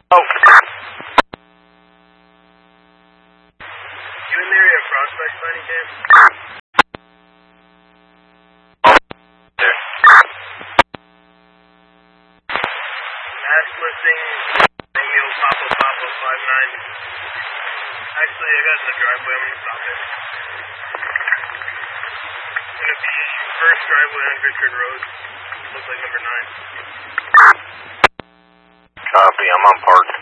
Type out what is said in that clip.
Oh. You in the area of Prospect by any chance? There. Mass listing Romeo Papa 59. Actually, I got it in the driveway. I'm gonna stop it. It's gonna be first driveway on Richard Road. Looks like number 9. Copy, I'm on park.